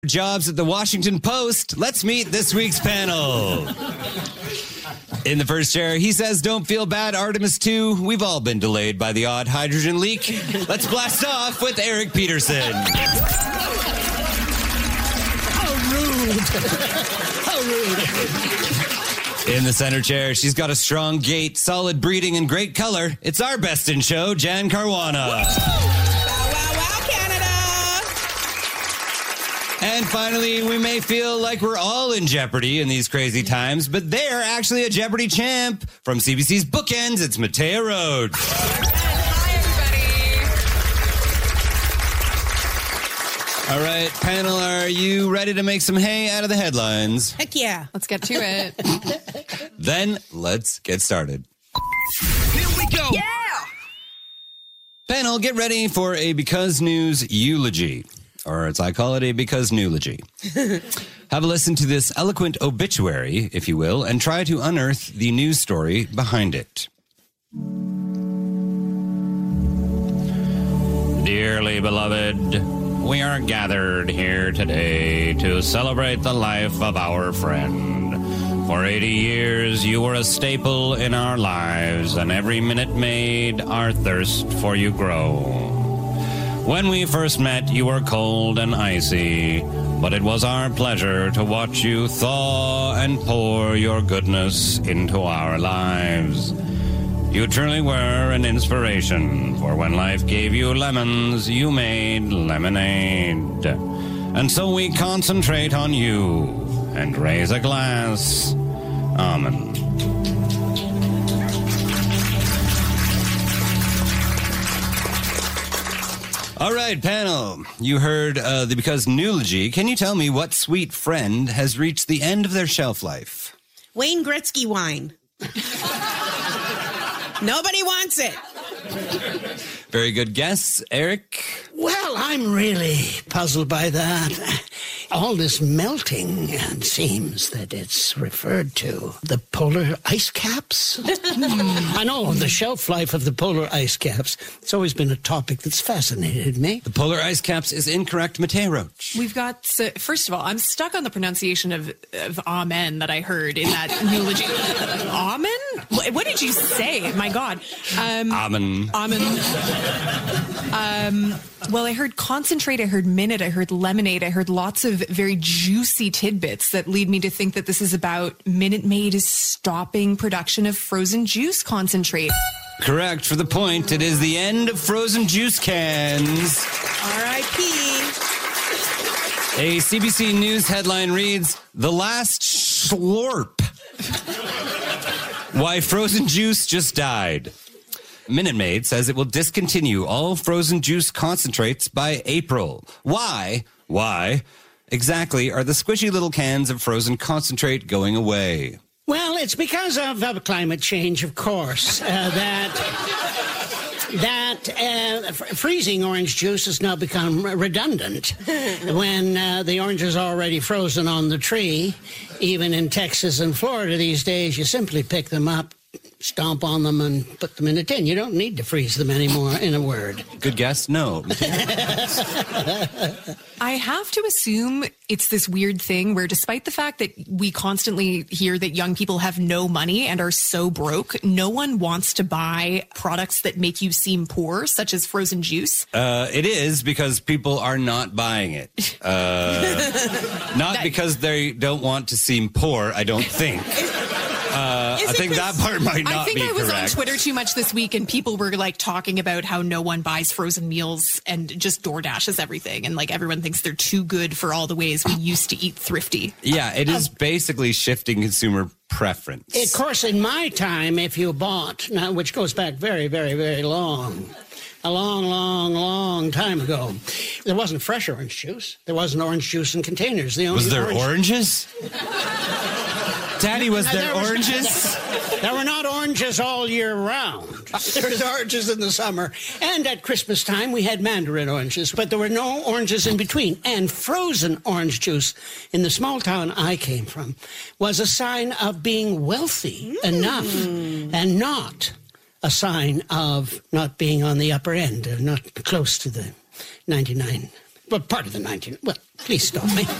Jobs at the Washington Post. Let's meet this week's panel. In the first chair, he says, don't feel bad, Artemis 2. We've all been delayed by the odd hydrogen leak. Let's blast off with Eric Peterson. How rude. How rude. In the center chair, she's got a strong gait, solid breeding, and great color. It's our best in show, Jan Caruana. And finally, we may feel like we're all in jeopardy in these crazy times, but they're actually a Jeopardy champ. From CBC's Bookends, it's Matea Rhodes. Hi, All everybody. right, panel, are you ready to make some hay out of the headlines? Heck yeah. Let's get to it. Then let's get started. Here we go. Yeah. Panel, get ready for a Because News eulogy. Or as I call it, a Because Newlogy. Have a listen to this eloquent obituary, if you will, and try to unearth the news story behind it. Dearly beloved, we are gathered here today to celebrate the life of our friend. For 80 years, you were a staple in our lives, and every minute made our thirst for you grow. When we first met, you were cold and icy, but it was our pleasure to watch you thaw and pour your goodness into our lives. You truly were an inspiration, for when life gave you lemons, you made lemonade. And so we concentrate on you and raise a glass. Amen. All right, panel, you heard the Because Newlogy. Can you tell me what sweet friend has reached the end of their shelf life? Wayne Gretzky wine. Nobody wants it. Very good guess. Eric? Well, I'm really puzzled by that. All this melting, it seems that it's referred to. The polar ice caps? I know, the shelf life of the polar ice caps. It's always been a topic that's fascinated me. The polar ice caps is incorrect, Matea Roach. We've got, first of all, I'm stuck on the pronunciation of amen that I heard in that eulogy. Amen? What did you say? My God. Amen. Well, I heard concentrate, I heard minute, I heard lemonade, I heard lots of very juicy tidbits that lead me to think that this is about Minute Maid is stopping production of frozen juice concentrate. Correct. For the point, it is the end of frozen juice cans. R.I.P. A CBC News headline reads, "The last slurp. Why frozen juice just died." Minute Maid says it will discontinue all frozen juice concentrates by April. Why exactly are the squishy little cans of frozen concentrate going away? Well, it's because of climate change, of course, freezing orange juice has now become redundant. When the orange is already frozen on the tree, even in Texas and Florida these days, you simply pick them up, stomp on them, and put them in a tin. You don't need to freeze them anymore, in a word. Good guess, no. I have to assume it's this weird thing where, despite the fact that we constantly hear that young people have no money and are so broke, no one wants to buy products that make you seem poor, such as frozen juice. It is because people are not buying it. Because they don't want to seem poor, I don't think. I think that part might not be correct. I think I was on Twitter too much this week, and people were like talking about how no one buys frozen meals and just DoorDashes everything, and like everyone thinks they're too good for all the ways we used to eat thrifty. Yeah, it is basically shifting consumer preference. Of course, in my time, if you bought, now, which goes back very, very, very long, a long, long, long time ago, there wasn't fresh orange juice. There wasn't orange juice in containers. Was there oranges? Daddy, was there oranges? There were not oranges all year round. There was oranges in the summer. And at Christmas time, we had mandarin oranges, but there were no oranges in between. And frozen orange juice in the small town I came from was a sign of being wealthy enough, and not a sign of not being on the upper end, not close to the 99 well, part of the 19... Well, please stop me.